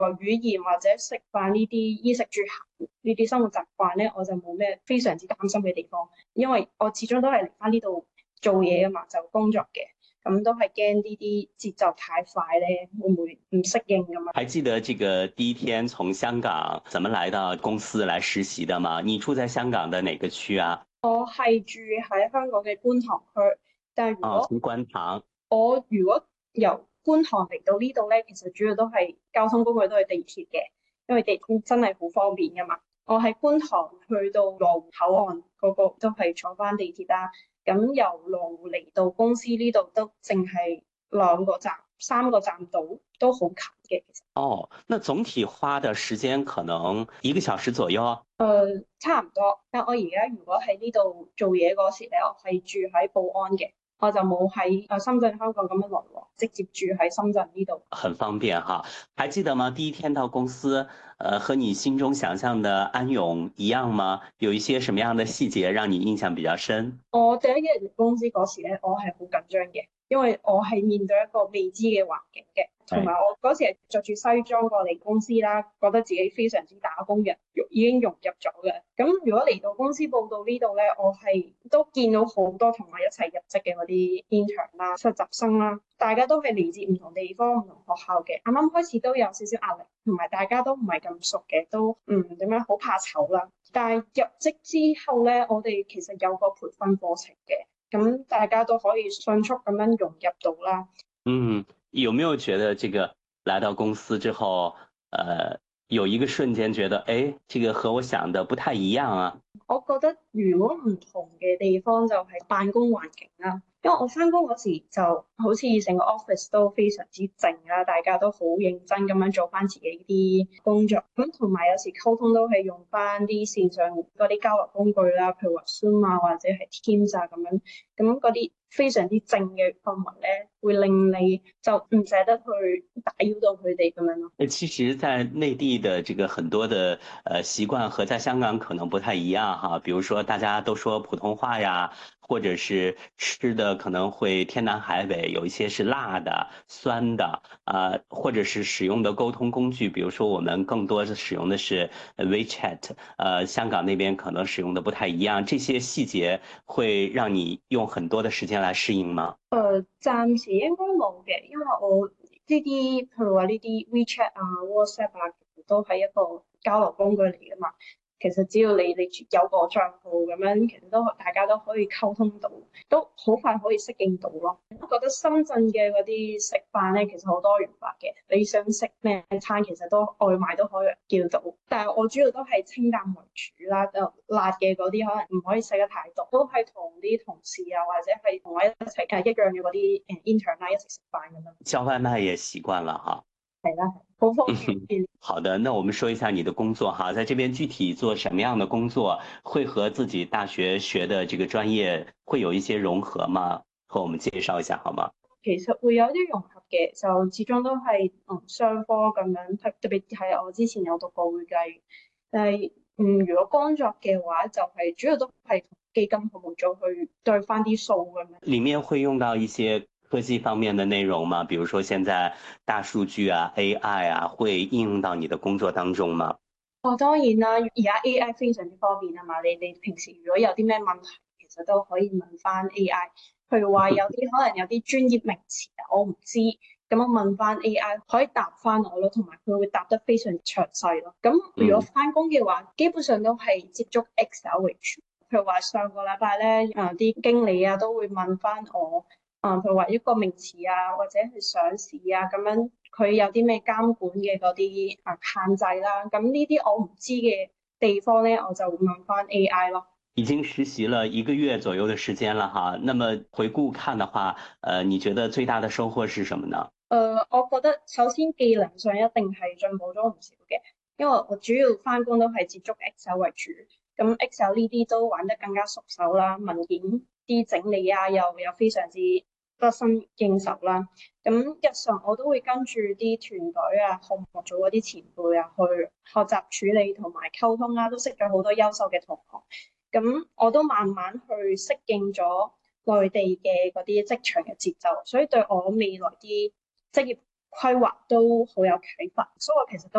語言或者食飯呢啲衣食住行呢啲生活習慣咧，我就冇咩非常之擔心嘅地方，因為我始終都係嚟翻呢度做嘢啊嘛，就工作嘅，咁都係驚呢啲節奏太快咧，會唔會唔適應咁啊？ 還記得這個第一天從香港怎麼來到公司來實習的嗎？你住在香港的哪個區啊？ 我係住喺香港嘅觀塘區，但係如哦， 果從觀塘。 我由觀塘嚟到呢度咧，其實主要都係交通工具都係地鐵嘅，因為地鐵真係好方便噶嘛。我喺觀塘去到羅湖口岸嗰個都係坐翻地鐵啦。咁由羅湖嚟到公司呢度都淨係2個站、3個站到，都好近嘅。其實哦，那總體花的時間可能1個小時左右。 差唔多。但我而家如果喺呢度做嘢嗰時咧，我係住喺寶安嘅，我就冇喺深圳、香港咁樣來往，直接住喺深圳呢度。 很方便哈。還記得嗎？第一天到公司，和你心中想象的安永一樣嗎？有一些什麼樣的細節讓你印象比較深？ 我第一日入公司嗰時咧，我係好緊張嘅，因為我係面對一個未知嘅環境嘅，同埋係。 我嗰時係着住西裝過嚟公司啦，覺得自己非常之打工人，已經融入咗嘅。咁如果嚟到公司報到呢度咧，我係都見到好多同我一齊入職嘅嗰啲 intern 啦、實習生啦，大家都係嚟自唔同地方、唔同學校嘅。啱啱開始都有少少壓力，同埋大家都唔係咁熟嘅，都點樣好怕醜啦。但係入職之後咧，我哋其實有個培訓課程嘅，咁大家都可以迅速咁樣融入到啦。 嗯，有沒有覺得這個來到公司之後，有一個瞬間覺得，哎，這個和我想的不太一樣啊？ 我覺得如果唔同嘅地方就係辦公環境啦，因為我翻工嗰時就好似成個 office 都非常之靜啦，大家都好認真咁樣做翻自己啲工作，咁同埋有時溝通都係用翻啲線上嗰啲交流工具啦，譬如話 Zoom 啊或者係 Teams 啊咁樣，咁嗰啲非常之靜嘅氛圍咧，會令你就唔捨得去打擾到佢哋咁樣咯。 其實，在內地的這個很多的習慣和在香港可能不太一樣哈，比如說大家都說普通話呀，或者是吃的可能會天南海北，有一些是辣的、酸的，或者是使用的溝通工具，比如說我們更多的使用的是 WeChat，香港那邊可能使用的不太一樣，這些細節會讓你用很多的時間來適應嗎？ 暫時應該冇嘅，因為我呢啲譬如話呢啲 WeChat 啊、WhatsApp 啊，其實都係一個交流工具嚟㗎嘛。其實只要你有個帳號咁樣，其實大家都可以溝通到，都好快可以適應到咯。我覺得深圳嘅嗰啲食飯咧，其實好多元化嘅，你想食咩餐其實都外賣都可以叫到。但係我主要都係清淡為主啦，就辣嘅嗰啲可能唔可以食得太多，都係同啲同事啊或者係同我一齊一樣嘅嗰啲intern 啦一齊食飯咁樣。 叫外賣也習慣了哈。 係啦，好方便。 好的，那我們說一下你的工作哈，在這邊具體做什麼樣的工作，會和自己大學學的這個專業會有一些融合嗎？和我們介紹一下好嗎？ 其實會有啲融合嘅，就始終都係商科咁樣，特別係我之前有讀過會計，但係如果工作嘅話，就係主要都係同基金服務組去對翻啲數咁樣。 裡面會用到一些科技方面的內容嗎？比如說現在大數據啊、AI 啊，會應用到你的工作當中嗎？ 哦，當然啦，而家 AI 非常之方便啊嘛，你平時如果有啲咩問題，其實都可以問翻 AI。譬如話有啲可能有啲專業名詞啊，我唔知，咁我問翻 AI 可以答翻我咯，同埋佢會答得非常詳細咯。咁如果嗯。 翻工嘅話，基本上都係接觸 Excel 為主。譬如話上個禮拜咧，啲經理啊都會問翻我。譬如話一個名詞啊，或者係上市啊，咁樣佢有啲咩監管嘅嗰啲限制啦，咁呢啲我唔知嘅地方咧，我就會問翻 AI 咯。 已經實習了1個月左右的時間了哈，那麼回顧看的話，你覺得最大的收穫是什麼呢？ 我覺得首先技能上一定係進步咗唔少嘅，因為我主要翻工都係接觸 Excel 為主，咁 Excel 呢啲都玩得更加熟手啦，文件啲整理啊又非常之得心應手啦。咁日常我都會跟住啲團隊啊、項目組嗰啲前輩啊去學習處理同埋溝通啦，都識咗好多優秀嘅同學。咁我都慢慢去適應咗內地嘅嗰啲職場嘅節奏，所以對我未來啲職業規劃都好有啟發，所以我其實都